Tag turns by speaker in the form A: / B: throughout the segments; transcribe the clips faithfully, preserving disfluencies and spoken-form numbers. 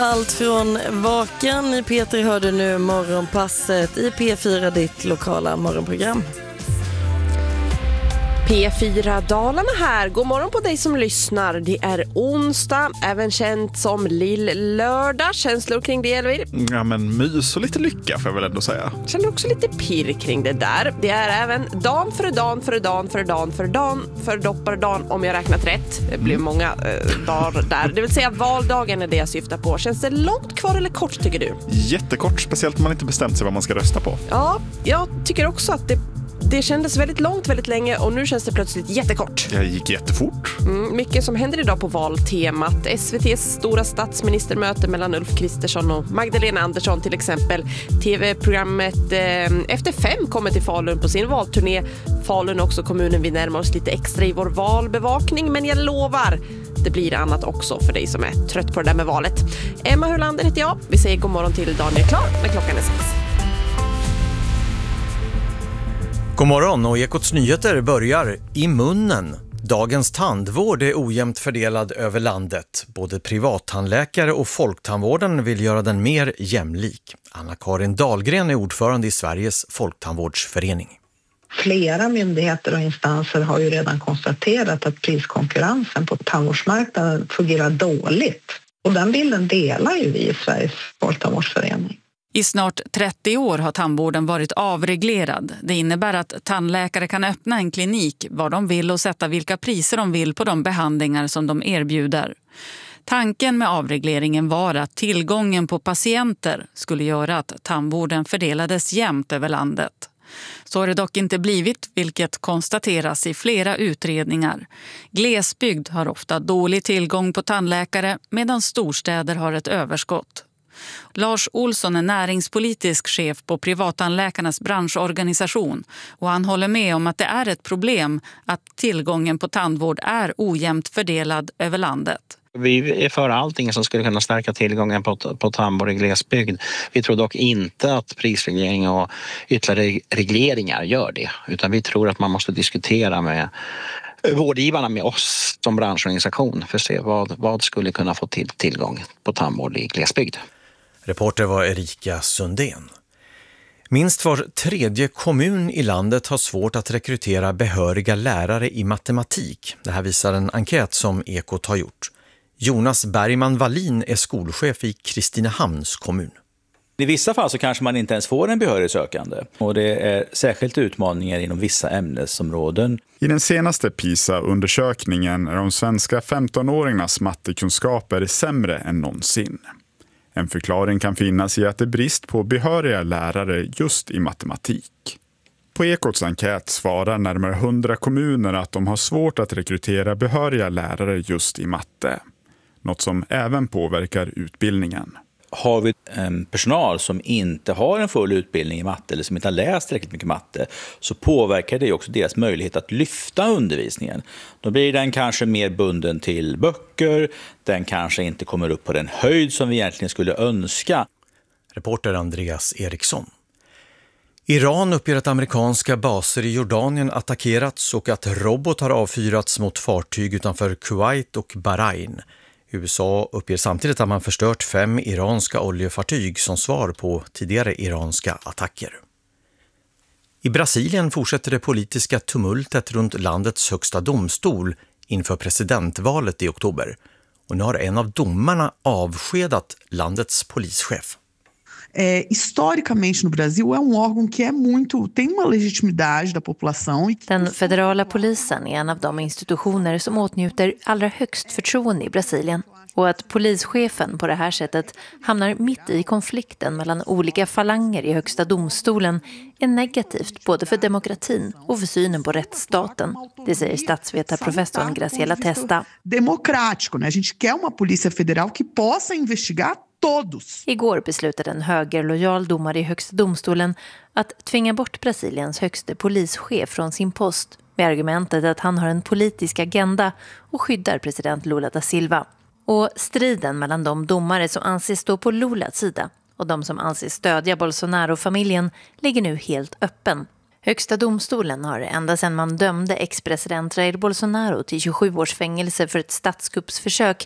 A: Allt från Vaken i P tre hörde nu morgonpasset i P fyra, ditt lokala morgonprogram.
B: P fyra Dalarna här. God morgon på dig som lyssnar. Det är onsdag, även känt som lill-lördag. Känslor kring det, Elvir?
C: Ja, men mys och lite lycka får jag väl ändå säga.
B: Känner också lite pirr kring det där. Det är även dan för dan för dan för dan för dan för doppar dan, om jag räknat rätt. Det blir många eh, dagar där. Det vill säga valdagen är det jag syftar på. Känns det långt kvar eller kort, tycker du?
C: Jättekort, speciellt om man inte bestämt sig vad man ska rösta på.
B: Ja, jag tycker också att det Det kändes väldigt långt väldigt länge och nu känns det plötsligt jättekort.
C: Det gick jättefort.
B: Mm, mycket som händer idag på valtemat. S V T:s stora statsministermöte mellan Ulf Kristersson och Magdalena Andersson till exempel. T V-programmet eh, Efter fem kommer till Falun på sin valturné. Falun är också kommunen vi närmar oss lite extra i vår valbevakning. Men jag lovar, det blir annat också för dig som är trött på det där med valet. Emma Hurlander heter jag. Vi säger god morgon till Daniel Klar när klockan är sex.
D: God morgon, och Ekots nyheter börjar i munnen. Dagens tandvård är ojämnt fördelad över landet. Både privattandläkare och folktandvården vill göra den mer jämlik. Anna-Karin Dahlgren är ordförande i Sveriges folktandvårdsförening.
E: Flera myndigheter och instanser har ju redan konstaterat att priskonkurrensen på tandvårdsmarknaden fungerar dåligt. Och den bilden delar ju vi i Sveriges folktandvårdsförening.
F: I snart trettio år har tandvården varit avreglerad. Det innebär att tandläkare kan öppna en klinik var de vill och sätta vilka priser de vill på de behandlingar som de erbjuder. Tanken med avregleringen var att tillgången på patienter skulle göra att tandvården fördelades jämnt över landet. Så har det dock inte blivit, vilket konstateras i flera utredningar. Glesbygd har ofta dålig tillgång på tandläkare medan storstäder har ett överskott. Lars Olsson är näringspolitisk chef på privattandläkarnas branschorganisation och han håller med om att det är ett problem att tillgången på tandvård är ojämnt fördelad över landet.
G: Vi är för allting som skulle kunna stärka tillgången på, på tandvård i glesbygd. Vi tror dock inte att prisreglering och ytterligare regleringar gör det, utan vi tror att man måste diskutera med vårdgivarna, med oss som branschorganisation, för att se vad, vad skulle kunna få till tillgång på tandvård i glesbygd.
D: Reporter var Erika Sundén. Minst var tredje kommun i landet har svårt att rekrytera behöriga lärare i matematik. Det här visar en enkät som Ekot har gjort. Jonas Bergman Wallin är skolchef i Kristinehamns kommun.
H: I vissa fall så kanske man inte ens får en behörig sökande. Och det är särskilt utmaningar inom vissa ämnesområden.
C: I den senaste PISA-undersökningen är de svenska femtonåringarnas mattekunskaper sämre än någonsin. En förklaring kan finnas i att det är brist på behöriga lärare just i matematik. På Ekots enkät svarar närmare hundra kommuner att de har svårt att rekrytera behöriga lärare just i matte. Något som även påverkar utbildningen.
H: Har vi en personal som inte har en full utbildning i matte eller som inte har läst tillräckligt mycket matte, så påverkar det också deras möjlighet att lyfta undervisningen. Då blir den kanske mer bunden till böcker, den kanske inte kommer upp på den höjd som vi egentligen skulle önska.
D: Reporter Andreas Eriksson. Iran uppger att amerikanska baser i Jordanien attackerats och att robotar avfyrats mot fartyg utanför Kuwait och Bahrain. U S A uppger samtidigt att man förstört fem iranska oljefartyg som svar på tidigare iranska attacker. I Brasilien fortsätter det politiska tumultet runt landets högsta domstol inför presidentvalet i oktober. Och nu har en av domarna avskedat landets polischef.
I: É, historicamente no Brasil é um órgão que é muito, tem uma legitimidade da população.
J: Den federala polisen är en av de institutioner som åtnjuter allra högst förtroende i Brasilien. Och att polischefen på det här sättet hamnar mitt i konflikten mellan olika falanger i högsta domstolen är negativt både för demokratin och för synen på rättsstaten. Det säger statsvetarprofessorn Graciela Testa.
I: Demokratico, né? A gente quer uma polícia federal que possa investigar todos.
J: Igår beslutade en högerlojal domare i högsta domstolen att tvinga bort Brasiliens högste polischef från sin post med argumentet att han har en politisk agenda och skyddar president Lula da Silva. Och striden mellan de domare som anses stå på Lulas sida och de som anses stödja Bolsonaro-familjen ligger nu helt öppen. Högsta domstolen har ända sedan man dömde ex-president Jair Bolsonaro till tjugosju års fängelse för ett statskuppsförsök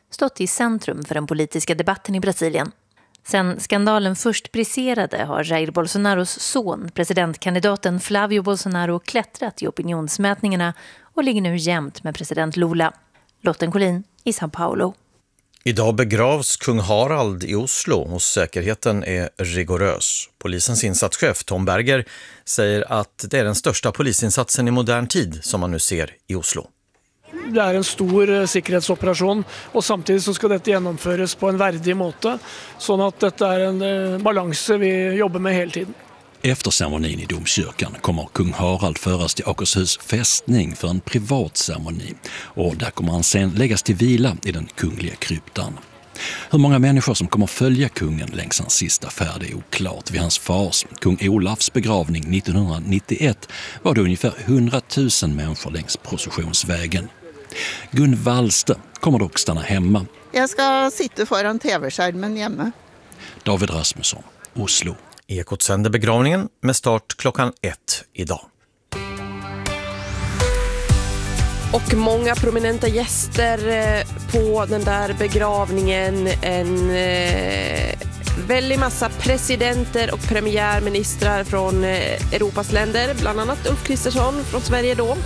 J: stått i centrum för den politiska debatten i Brasilien. Sen skandalen först briserade har Jair Bolsonaros son, presidentkandidaten Flavio Bolsonaro, klättrat i opinionsmätningarna och ligger nu jämnt med president Lula. Lotten Collin i São Paulo.
D: Idag begravs kung Harald i Oslo och säkerheten är rigorös. Polisens insatschef Tom Berger säger att det är den största polisinsatsen i modern tid som man nu ser i Oslo.
K: Det är en stor säkerhetsoperation och samtidigt så ska detta genomföras på en värdig måte så att detta är en balans vi jobbar med hela tiden.
L: Efter ceremonin i domkyrkan kommer kung Harald föras till Akershus fästning för en privat ceremoni och där kommer han sen läggas till vila i den kungliga kryptan. Hur många människor som kommer följa kungen längs hans sista färd är oklart. Vid hans fars, kung Olafs begravning nittonhundranittioett var det ungefär hundratusen människor längs processionsvägen. Gun Wallster kommer dock stanna hemma.
M: Jag ska sitta föran tv-skärmen hemma.
L: David Rasmusson, Oslo.
D: Ekot sänder begravningen med start klockan ett idag.
B: Och många prominenta gäster på den där begravningen. En eh, väldigt massa presidenter och premiärministrar från eh, Europas länder. Bland annat Ulf Kristersson från Sverige då.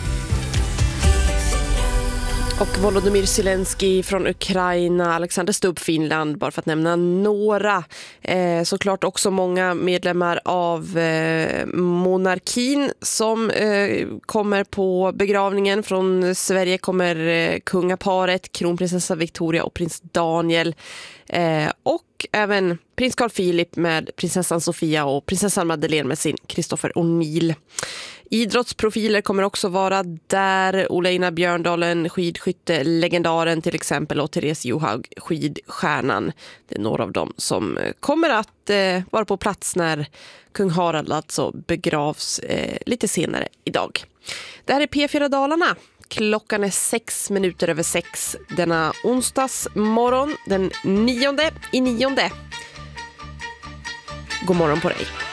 B: Och Volodymyr Zelensky från Ukraina, Alexander Stubb, Finland, bara för att nämna några. Eh, såklart också många medlemmar av eh, monarkin som eh, kommer på begravningen. Från Sverige kommer eh, kungaparet, kronprinsessa Victoria och prins Daniel. Eh, och även prins Carl Philip med prinsessan Sofia och prinsessan Madeleine med sin Christopher O'Neill. Idrottsprofiler kommer också vara där. Ola Björndalen, skidskytte-legendaren till exempel, och Therese Johaug, skidstjärnan. Det är några av dem som kommer att eh, vara på plats när kung Harald alltså begravs eh, lite senare idag. Det här är P fyra Dalarna. Klockan är sex minuter över sex denna onsdags morgon, den nionde i nionde. God morgon på dig.